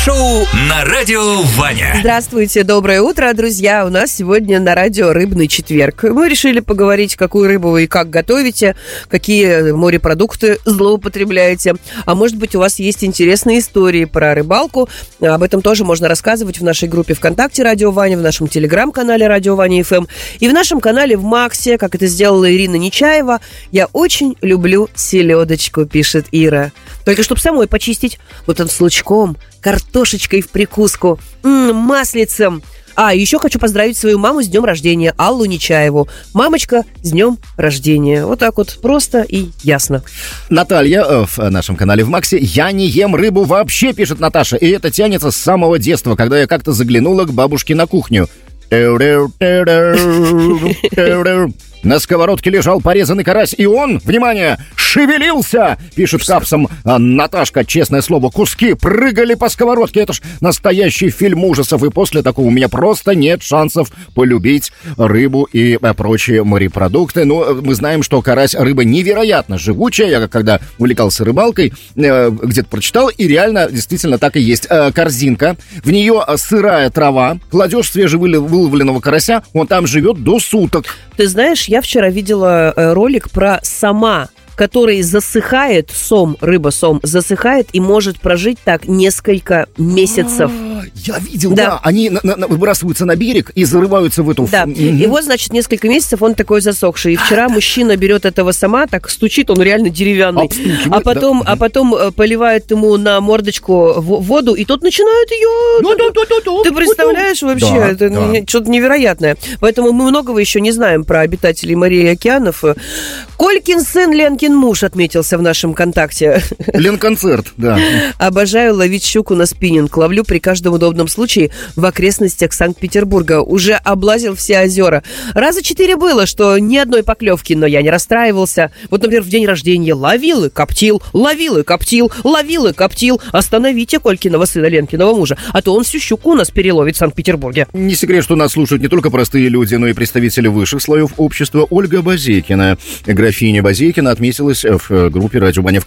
Шоу на радио Ваня. Здравствуйте, доброе утро, друзья. У нас сегодня на радио Рыбный четверг. Мы решили поговорить, какую рыбу вы и как готовите, какие морепродукты злоупотребляете. А может быть, у вас есть интересные истории про рыбалку. Об этом тоже можно рассказывать в нашей группе ВКонтакте «Радио Ваня», в нашем телеграм-канале «Радио Ваня ФМ» и в нашем канале в Максе, как это сделала Ирина Нечаева. «Я очень люблю селедочку», пишет Ира. Только чтобы самой почистить, вот он с лучком, картошечкой в прикуску, маслицем. А, еще хочу поздравить свою маму с днем рождения, Аллу Нечаеву. Мамочка, с днем рождения. Вот так вот просто и ясно. Наталья в нашем канале в Максе: «Я не ем рыбу вообще», пишет Наташа. И это тянется с самого детства, когда я как-то заглянула к бабушке на кухню. На сковородке лежал порезанный карась, и он, внимание, шевелился, пишет капсом Наташка. Честное слово, куски прыгали по сковородке. Это ж настоящий фильм ужасов. И после такого у меня просто нет шансов полюбить рыбу и прочие морепродукты. Но мы знаем, что карась рыба невероятно живучая. Я когда увлекался рыбалкой, где-то прочитал, и реально действительно так и есть. Корзинка, в нее сырая трава, кладешь свежевыловленного карася, он там живет до суток. Ты знаешь, я вчера видела ролик про сома, который засыхает, рыба-сом, засыхает и может прожить так несколько месяцев. Я видел, да. Они выбрасываются на берег и зарываются в эту... Да, и вот, значит, несколько месяцев он такой засохший. И вчера мужчина берет этого сома, так стучит, он реально деревянный. А потом поливает ему на мордочку воду, и тот начинает ее... Ты представляешь вообще? Это что-то невероятное. Поэтому мы многого еще не знаем про обитателей морей и океанов. Колькин сын Ленкин муж отметился в нашем контакте. Ленконцерт, да. Обожаю ловить щуку на спиннинг. Ловлю при каждом удобном случае в окрестностях Санкт-Петербурга. Уже облазил все озера. Раза 4 было, что ни одной поклевки, но я не расстраивался. Вот, например, в день рождения ловил и коптил, ловил и коптил, ловил и коптил. Остановите Колькиного сына Ленкиного мужа, а то он всю щуку у нас переловит в Санкт-Петербурге. Не секрет, что нас слушают не только простые люди, но и представители высших слоев общества. Ольга Базейкина, графиня Базейкина, отметилась в группе «Радио Ваня»